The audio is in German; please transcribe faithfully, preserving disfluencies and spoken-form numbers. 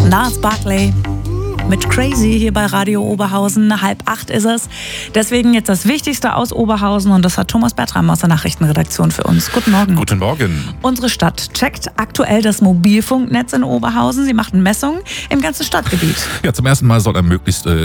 Gnarls Barkley mit Crazy hier bei Radio Oberhausen. Halb acht ist es. Deswegen jetzt das Wichtigste aus Oberhausen und das hat Thomas Bertram aus der Nachrichtenredaktion für uns. Guten Morgen. Guten Morgen. Unsere Stadt checkt aktuell das Mobilfunknetz in Oberhausen. Sie macht Messungen im ganzen Stadtgebiet. Ja, zum ersten Mal soll ein möglichst äh,